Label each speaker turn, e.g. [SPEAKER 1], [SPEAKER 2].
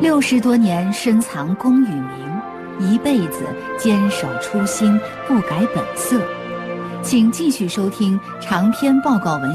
[SPEAKER 1] 60多年深藏功与名，一辈子坚守初心，不改本色。请继续收听长篇报告文